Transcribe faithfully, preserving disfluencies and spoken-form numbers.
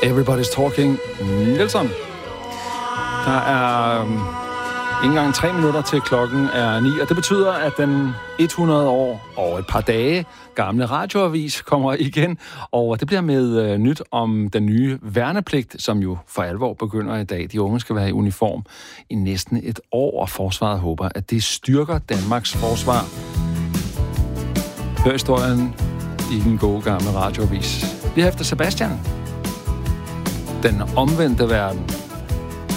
Everybody's Talking Nelson. Der er um, ikke engang tre minutter til klokken er ni, og det betyder, at den hundrede år og et par dage gamle radioavis kommer igen, og det bliver med uh, nyt om den nye værnepligt, som jo for alvor begynder i dag. De unge skal være i uniform i næsten et år, og forsvaret håber, at det styrker Danmarks forsvar. Hør historien i den gode gamle radioavis. Vi har efter Sebastian. Den omvendte verden.